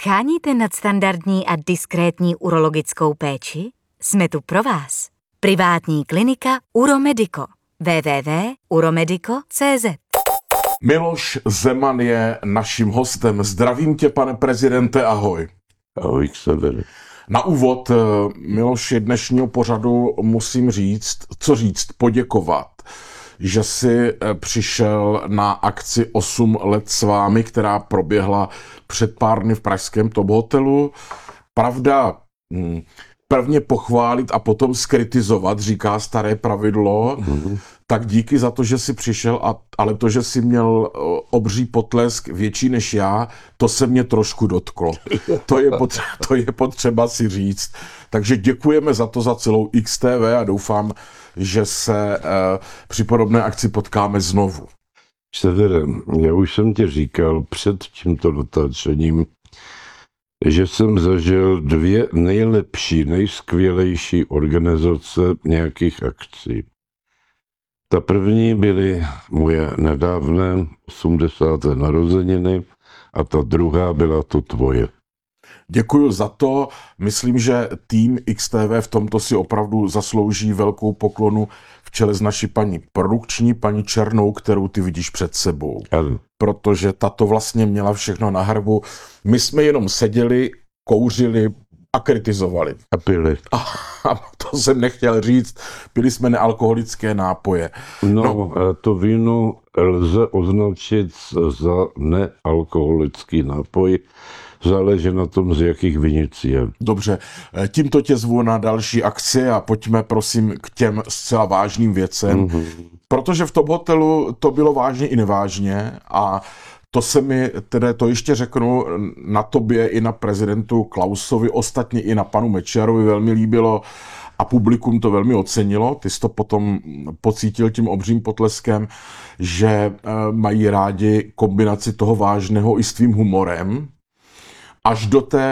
Sháníte nadstandardní a diskrétní urologickou péči? Jsme tu pro vás. Privátní klinika Uromedico. www.uromedico.cz. Miloš Zeman je naším hostem. Zdravím tě, pane prezidente, ahoj. Ahoj, Xaver. Na úvod, Miloši, dnešního pořadu musím poděkovat, že jsi přišel na akci 8 let s vámi, která proběhla před pár dny v pražském Top hotelu. Pravda, prvně pochválit a potom skritizovat, říká staré pravidlo. Tak díky za to, že jsi přišel, ale to, že jsi měl obří potlesk větší než já, to se mě trošku dotklo. To je potřeba si říct. Takže děkujeme za to, za celou XTV a doufám, že se při podobné akci potkáme znovu. Xavere, já už jsem ti říkal před tímto natáčením, že jsem zažil 2 nejlepší, nejskvělejší organizace nějakých akcí. Ta první byly moje nedávné 80. narozeniny a ta druhá byla to tvoje. Děkuju za to. Myslím, že tým XTV v tomto si opravdu zaslouží velkou poklonu v čele s naší paní produkční, paní Černou, kterou ty vidíš před sebou. Ano. Protože tato vlastně měla všechno na hrbu. My jsme jenom seděli, kouřili a kritizovali. A pili. A to jsem nechtěl říct, pili jsme nealkoholické nápoje. No, to víno lze označit za nealkoholický nápoj. Záleží na tom, z jakých vinic je. Dobře, tímto tě zvu na další akci a pojďme prosím k těm zcela vážným věcem. Protože v Top hotelu to bylo vážně i nevážně a to se mi, tedy to ještě řeknu, na tobě i na prezidentu Klausovi, ostatně i na panu Mečiarovi velmi líbilo a publikum to velmi ocenilo. Ty jsi to potom pocítil tím obřím potleskem, že mají rádi kombinaci toho vážného i s tvým humorem. Až do té